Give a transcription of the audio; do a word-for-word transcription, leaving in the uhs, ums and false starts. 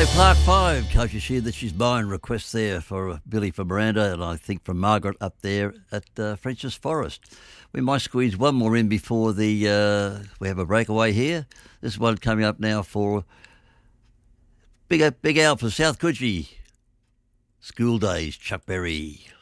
Dave Clark five. Coach shared that she's buying requests there for Billy from Miranda, and I think from Margaret up there at uh, French's Forest. We might squeeze one more in before the uh, we have a breakaway here. This one coming up now for Big Big Al for South Coogee. School Days, Chuck Berry.